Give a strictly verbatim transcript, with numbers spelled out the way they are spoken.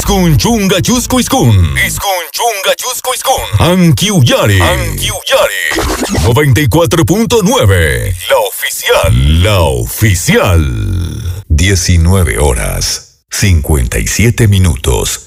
Iskun chunga chusco iskun. Iskun chunga chusco iskun. Ankiuyare. Ankiuyare. noventa y cuatro punto nueve. La oficial. La oficial. diecinueve horas, cincuenta y siete minutos.